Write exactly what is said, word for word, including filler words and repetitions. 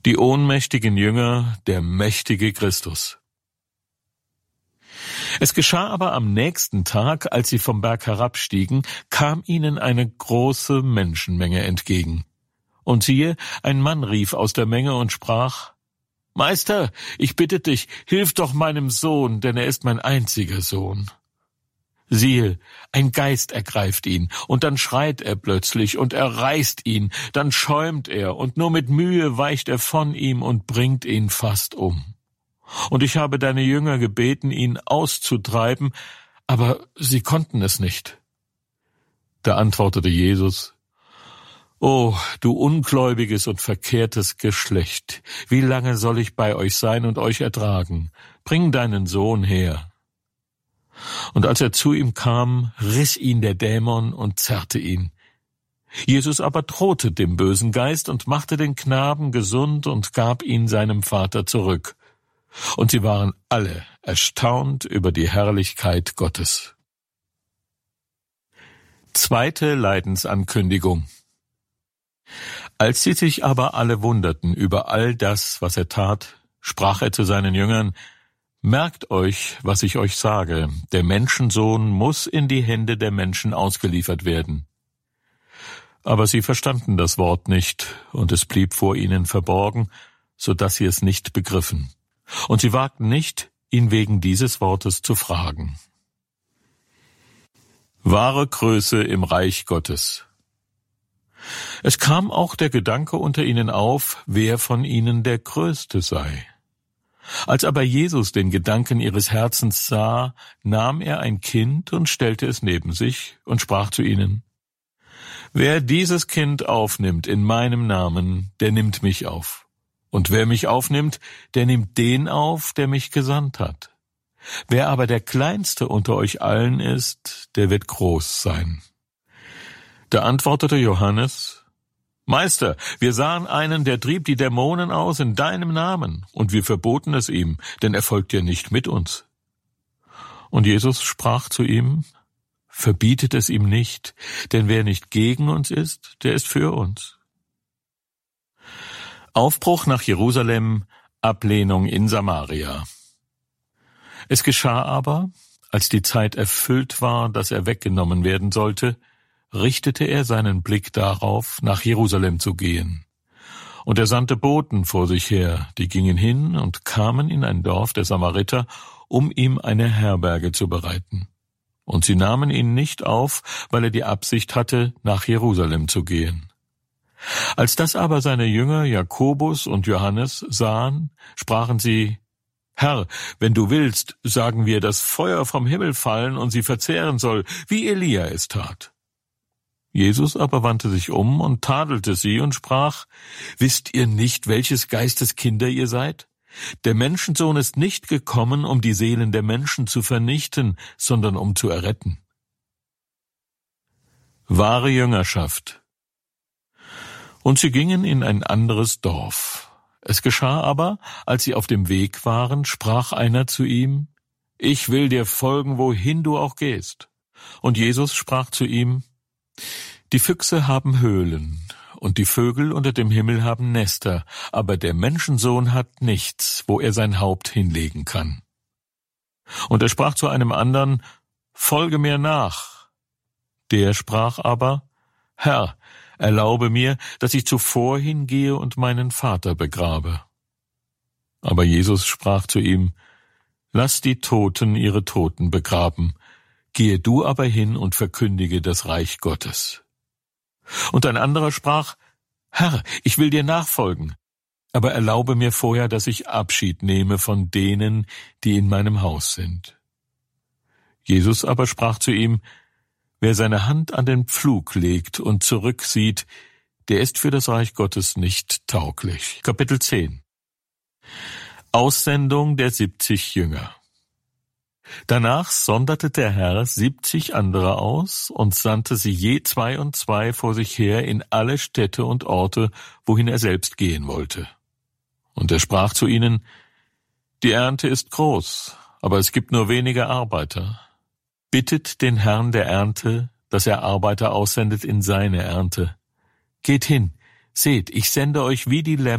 Die ohnmächtigen Jünger, der mächtige Christus. Es geschah aber am nächsten Tag, als sie vom Berg herabstiegen, kam ihnen eine große Menschenmenge entgegen. Und siehe, ein Mann rief aus der Menge und sprach: Meister, ich bitte dich, hilf doch meinem Sohn, denn er ist mein einziger Sohn. Siehe, ein Geist ergreift ihn, und dann schreit er plötzlich, und er reißt ihn, dann schäumt er, und nur mit Mühe weicht er von ihm und bringt ihn fast um. Und ich habe deine Jünger gebeten, ihn auszutreiben, aber sie konnten es nicht. Da antwortete Jesus: O, du ungläubiges und verkehrtes Geschlecht, wie lange soll ich bei euch sein und euch ertragen? Bring deinen Sohn her. Und als er zu ihm kam, riss ihn der Dämon und zerrte ihn. Jesus aber drohte dem bösen Geist und machte den Knaben gesund und gab ihn seinem Vater zurück. Und sie waren alle erstaunt über die Herrlichkeit Gottes. Zweite Leidensankündigung. Als sie sich aber alle wunderten über all das, was er tat, sprach er zu seinen Jüngern: Merkt euch, was ich euch sage, der Menschensohn muss in die Hände der Menschen ausgeliefert werden. Aber sie verstanden das Wort nicht, und es blieb vor ihnen verborgen, so dass sie es nicht begriffen. Und sie wagten nicht, ihn wegen dieses Wortes zu fragen. Wahre Größe im Reich Gottes. Es kam auch der Gedanke unter ihnen auf, wer von ihnen der Größte sei. Als aber Jesus den Gedanken ihres Herzens sah, nahm er ein Kind und stellte es neben sich und sprach zu ihnen: Wer dieses Kind aufnimmt in meinem Namen, der nimmt mich auf. Und wer mich aufnimmt, der nimmt den auf, der mich gesandt hat. Wer aber der Kleinste unter euch allen ist, der wird groß sein. Da antwortete Johannes: Meister, wir sahen einen, der trieb die Dämonen aus in deinem Namen, und wir verboten es ihm, denn er folgt ja nicht mit uns. Und Jesus sprach zu ihm: Verbietet es ihm nicht, denn wer nicht gegen uns ist, der ist für uns. Aufbruch nach Jerusalem, Ablehnung in Samaria. Es geschah aber, als die Zeit erfüllt war, dass er weggenommen werden sollte, richtete er seinen Blick darauf, nach Jerusalem zu gehen. Und er sandte Boten vor sich her, die gingen hin und kamen in ein Dorf der Samariter, um ihm eine Herberge zu bereiten. Und sie nahmen ihn nicht auf, weil er die Absicht hatte, nach Jerusalem zu gehen. Als das aber seine Jünger Jakobus und Johannes sahen, sprachen sie: Herr, wenn du willst, sagen wir, dass Feuer vom Himmel fallen und sie verzehren soll, wie Elia es tat. Jesus aber wandte sich um und tadelte sie und sprach: Wisst ihr nicht, welches Geistes Kinder ihr seid? Der Menschensohn ist nicht gekommen, um die Seelen der Menschen zu vernichten, sondern um zu erretten. Wahre Jüngerschaft. Und sie gingen in ein anderes Dorf. Es geschah aber, als sie auf dem Weg waren, sprach einer zu ihm: Ich will dir folgen, wohin du auch gehst. Und Jesus sprach zu ihm: Die Füchse haben Höhlen, und die Vögel unter dem Himmel haben Nester, aber der Menschensohn hat nichts, wo er sein Haupt hinlegen kann. Und er sprach zu einem anderen: Folge mir nach. Der sprach aber: Herr, erlaube mir, dass ich zuvor hingehe und meinen Vater begrabe. Aber Jesus sprach zu ihm: Lass die Toten ihre Toten begraben, gehe du aber hin und verkündige das Reich Gottes. Und ein anderer sprach: Herr, ich will dir nachfolgen, aber erlaube mir vorher, dass ich Abschied nehme von denen, die in meinem Haus sind. Jesus aber sprach zu ihm: Wer seine Hand an den Pflug legt und zurücksieht, der ist für das Reich Gottes nicht tauglich. Kapitel zehn. Aussendung der siebzig Jünger. Danach sonderte der Herr siebzig andere aus und sandte sie je zwei und zwei vor sich her in alle Städte und Orte, wohin er selbst gehen wollte. Und er sprach zu ihnen: Die Ernte ist groß, aber es gibt nur wenige Arbeiter. Bittet den Herrn der Ernte, dass er Arbeiter aussendet in seine Ernte. Geht hin, seht, ich sende euch wie die Lämmer